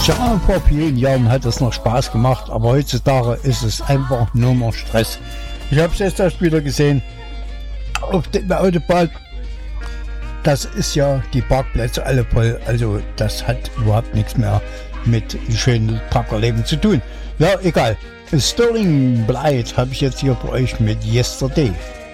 Ja, vor vielen Jahren hat es noch Spaß gemacht, aber heutzutage ist es einfach nur noch Stress. Ich habe es jetzt erst wieder gesehen auf der Autobahn. Das ist ja die Parkplätze alle voll, also das hat überhaupt nichts mehr mit schönem Truckerleben zu tun. Ja, egal. Sterling Blight habe ich jetzt hier für euch mit Yesterday.